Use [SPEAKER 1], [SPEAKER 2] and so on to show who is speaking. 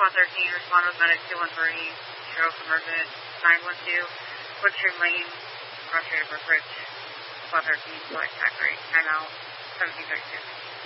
[SPEAKER 1] Squad 13, respond with medic 213, stroke emergent 912. What's your lane? Roger, Bridge. Squad 13, select track right. Timeout 1732.